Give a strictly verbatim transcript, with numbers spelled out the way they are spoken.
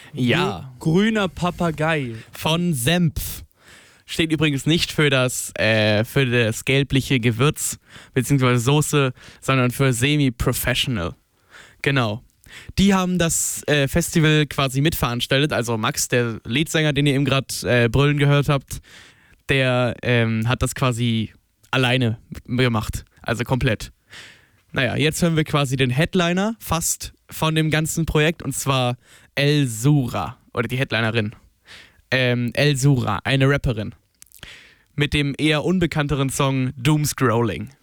Ja. Grüner Papagei. Von Senf. Steht übrigens nicht für das, äh, für das gelbliche Gewürz bzw. Soße, sondern für Semi-Professional. Genau. Die haben das äh, Festival quasi mitveranstaltet. Also Max, der Leadsänger, den ihr eben gerade äh, brüllen gehört habt, der ähm, hat das quasi alleine gemacht. Also komplett. Naja, jetzt hören wir quasi den Headliner fast von dem ganzen Projekt, und zwar El Sura, oder die Headlinerin. Ähm, El Sura, eine Rapperin. Mit dem eher unbekannteren Song Doomscrolling.